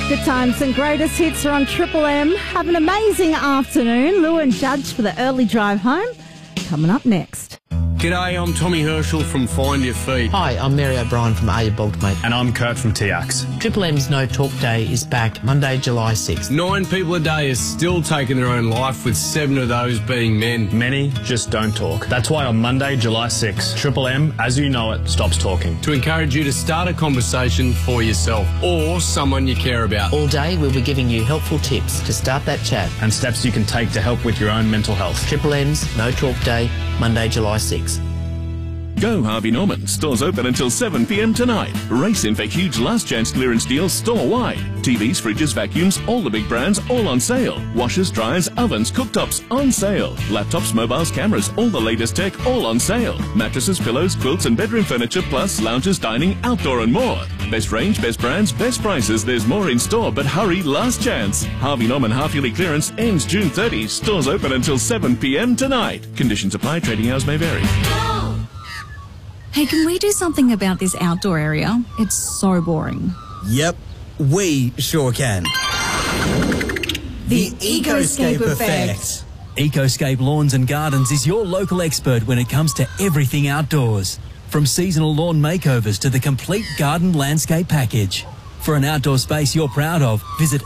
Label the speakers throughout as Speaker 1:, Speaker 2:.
Speaker 1: Good times and greatest hits are on Triple M. Have an amazing afternoon. Lou and Judge for the early drive home. Coming up next.
Speaker 2: G'day, I'm Tommy Herschel from Find Your Feet.
Speaker 3: Hi, I'm Mary O'Brien from Are You Bald Mate?
Speaker 4: And I'm Kurt from TX.
Speaker 3: Triple M's No Talk Day is back Monday, July 6th.
Speaker 2: 9 people a day are still taking their own life, with 7 of those being men.
Speaker 4: Many just don't talk. That's why on Monday, July 6th, Triple M, as you know it, stops talking.
Speaker 2: To encourage you to start a conversation for yourself or someone you care about.
Speaker 3: All day we'll be giving you helpful tips to start that chat.
Speaker 4: And steps you can take to help with your own mental health.
Speaker 3: Triple M's No Talk Day, Monday, July 6th.
Speaker 5: Go Harvey Norman. Stores open until 7 p.m. tonight. Race in for huge last chance clearance deals store-wide. TVs, fridges, vacuums, all the big brands, all on sale. Washers, dryers, ovens, cooktops, on sale. Laptops, mobiles, cameras, all the latest tech, all on sale. Mattresses, pillows, quilts and bedroom furniture, plus lounges, dining, outdoor and more. Best range, best brands, best prices. There's more in store, but hurry, last chance. Harvey Norman half-yearly clearance ends June 30. Stores open until 7 p.m. tonight. Conditions apply. Trading hours may vary.
Speaker 6: Hey, can we do something about this outdoor area? It's so boring.
Speaker 7: Yep, we sure can.
Speaker 6: The Ecoscape Effect.
Speaker 7: Ecoscape Lawns and Gardens is your local expert when it comes to everything outdoors. From seasonal lawn makeovers to the complete garden landscape package. For an outdoor space you're proud of, visit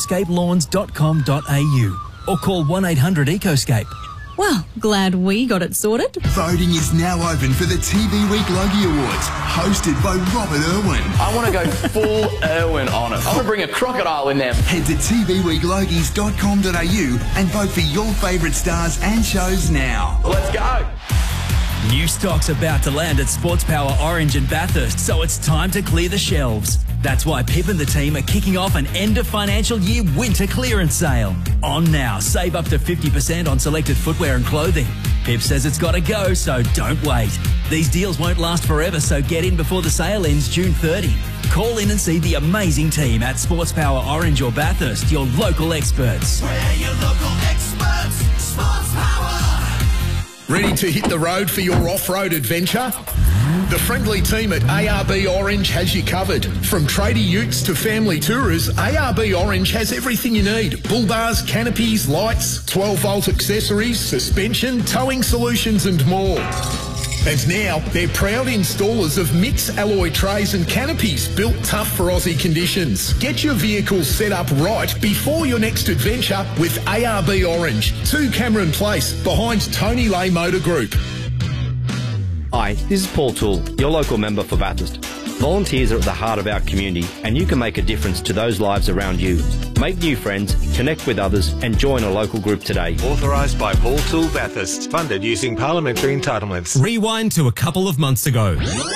Speaker 7: ecoscapelawns.com.au or call 1-800-ECOSCAPE.
Speaker 6: Well, glad we got it sorted.
Speaker 8: Voting is now open for the TV Week Logie Awards, hosted by Robert Irwin.
Speaker 9: I want to go full Irwin on it. I want to bring a crocodile in there.
Speaker 8: Head to tvweeklogies.com.au and vote for your favourite stars and shows now.
Speaker 9: Let's go.
Speaker 7: New stock's about to land at Sports Power Orange and Bathurst, so it's time to clear the shelves. That's why Pip and the team are kicking off an end of financial year winter clearance sale. On now, save up to 50% on selected footwear and clothing. Pip says it's got to go, so don't wait. These deals won't last forever, so get in before the sale ends June 30. Call in and see the amazing team at Sports Power Orange or Bathurst, your local experts.
Speaker 8: We're your local experts, Sports Power.
Speaker 10: Ready to hit the road for your off-road adventure? The friendly team at ARB Orange has you covered. From tradie utes to family tourers, ARB Orange has everything you need. Bull bars, canopies, lights, 12-volt accessories, suspension, towing solutions and more. And now, they're proud installers of Mix alloy trays and canopies built tough for Aussie conditions. Get your vehicle set up right before your next adventure with ARB Orange, 2 Cameron Place, behind Tony Lay Motor Group.
Speaker 11: Hi, this is Paul Toole, your local member for Bathurst. Volunteers are at the heart of our community and you can make a difference to those lives around you. Make new friends, connect with others and join a local group today.
Speaker 12: Authorised by Paul Toole Bathurst. Funded using parliamentary entitlements.
Speaker 13: Rewind to a couple of months ago.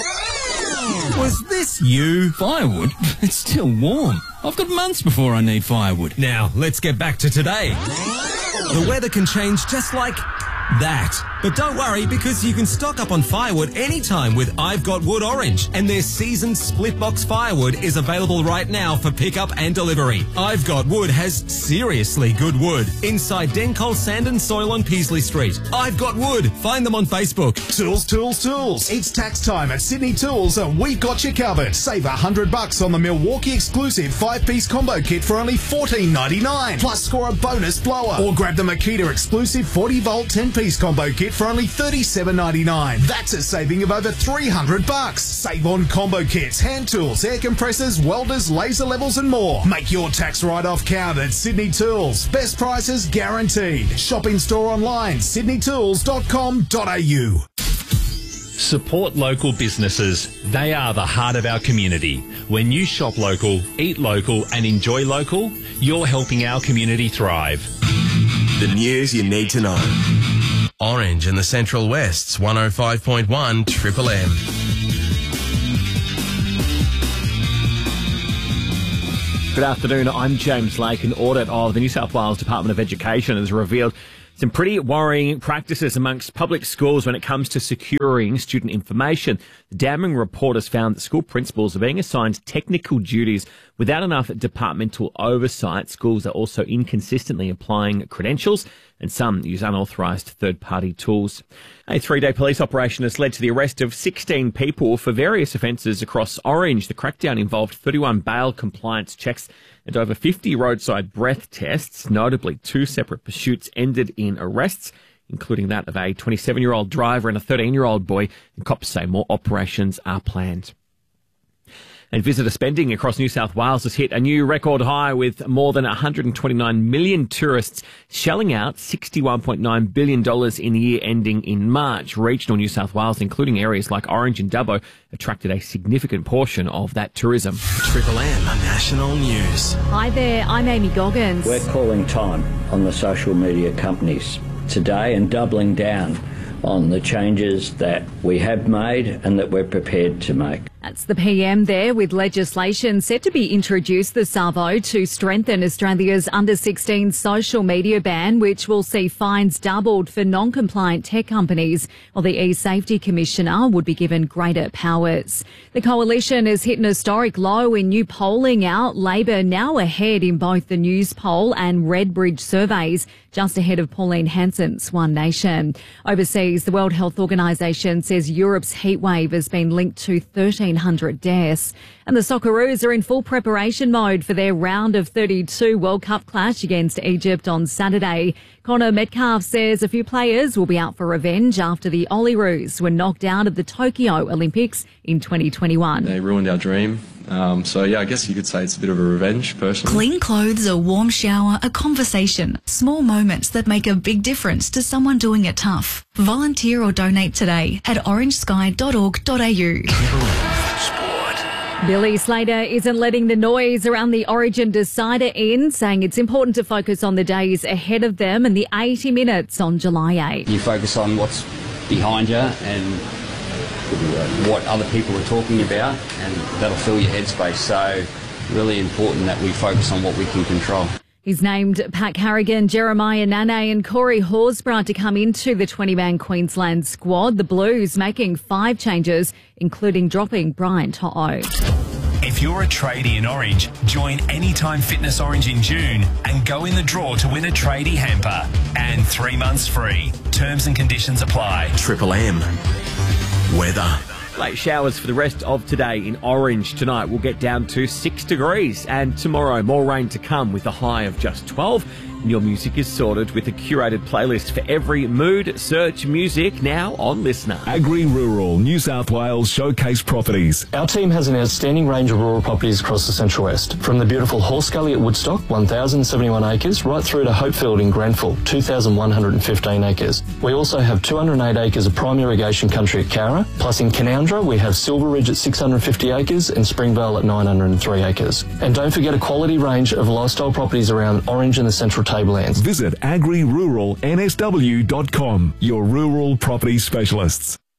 Speaker 7: Was this you? Firewood? It's still warm. I've got months before I need firewood.
Speaker 13: Now, let's get back to today. The weather can change just like that. But don't worry, because you can stock up on firewood anytime with I've Got Wood Orange, and their seasoned split box firewood is available right now for pickup and delivery. I've Got Wood has seriously good wood inside Dencol Sand and Soil on Peasley Street. I've Got Wood. Find them on Facebook.
Speaker 14: Tools, tools, tools. It's tax time at Sydney Tools and we've got you covered. Save $100 on the Milwaukee exclusive 5-piece combo kit for only $14.99. Plus score a bonus blower. Or grab the Makita exclusive 40-volt 10-piece combo kit for only $37.99. That's a saving of over $300. Save on combo kits, hand tools, air compressors, welders, laser levels and more. Make your tax write-off count at Sydney Tools. Best prices guaranteed. Shop in store online, sydneytools.com.au.
Speaker 15: Support local businesses. They are the heart of our community. When you shop local, eat local and enjoy local, you're helping our community thrive.
Speaker 16: The news you need to know. Orange in the Central West's 105.1 Triple M.
Speaker 17: Good afternoon, I'm James Lake. An audit of the New South Wales Department of Education has revealed some pretty worrying practices amongst public schools when it comes to securing student information. The damning report has found that school principals are being assigned technical duties without enough departmental oversight. Schools are also inconsistently applying credentials and some use unauthorised third-party tools. A 3-day police operation has led to the arrest of 16 people for various offences across Orange. The crackdown involved 31 bail compliance checks and over 50 roadside breath tests. Notably, 2 separate pursuits ended in arrests, including that of a 27-year-old driver and a 13-year-old boy. And cops say more operations are planned. And visitor spending across New South Wales has hit a new record high, with more than 129 million tourists shelling out $61.9 billion in the year ending in March. Regional New South Wales, including areas like Orange and Dubbo, attracted a significant portion of that tourism.
Speaker 16: Triple M National News.
Speaker 6: Hi there, I'm Amy Goggins.
Speaker 18: We're calling time on the social media companies today and doubling down on the changes that we have made and that we're prepared to make.
Speaker 6: That's the PM there, with legislation set to be introduced this Savo to strengthen Australia's under-16 social media ban, which will see fines doubled for non-compliant tech companies, while the E-Safety Commissioner would be given greater powers. The coalition has hit an historic low in new polling out. Labor now ahead in both the News Poll and Redbridge surveys, just ahead of Pauline Hanson's One Nation. Overseas, the World Health Organisation says Europe's heatwave has been linked to 1,300 deaths. And the Socceroos are in full preparation mode for their round of 32 World Cup clash against Egypt on Saturday. Connor Metcalf says a few players will be out for revenge after the Olyroos were knocked out of the Tokyo Olympics in 2021.
Speaker 19: They ruined our dream. I guess you could say it's a bit of a revenge, personally.
Speaker 6: Clean clothes, a warm shower, a conversation. Small moments that make a big difference to someone doing it tough. Volunteer or donate today at orangesky.org.au. Billy Slater isn't letting the noise around the Origin decider in, saying it's important to focus on the days ahead of them and the 80 minutes on July 8.
Speaker 20: You focus on what's behind you and what other people are talking about, and that'll fill your headspace. So really important that we focus on what we can control.
Speaker 6: He's named Pat Carrigan, Jeremiah Nane and Corey Horsburgh to come into the 20-man Queensland squad. The Blues making 5 changes, including dropping Brian To'o.
Speaker 7: If you're a tradie in Orange, join Anytime Fitness Orange in June and go in the draw to win a tradie hamper. And 3 months free. Terms and conditions apply.
Speaker 16: Triple M weather.
Speaker 17: Late showers for the rest of today in Orange. Tonight we'll get down to 6 degrees, and tomorrow more rain to come with a high of just 12. And your music is sorted with a curated playlist for every mood. Search music now on Listener.
Speaker 21: Agri-Rural New South Wales Showcase Properties.
Speaker 22: Our team has an outstanding range of rural properties across the Central West, from the beautiful Horse Gully at Woodstock, 1,071 acres, right through to Hopefield in Grenfell, 2,115 acres. We also have 208 acres of prime irrigation country at Cowra, plus in Canoundra we have Silver Ridge at 650 acres and Springvale at 903 acres. And don't forget a quality range of lifestyle properties around Orange and the Central Tablelands.
Speaker 21: Visit agriruralnsw.com, your rural property specialists.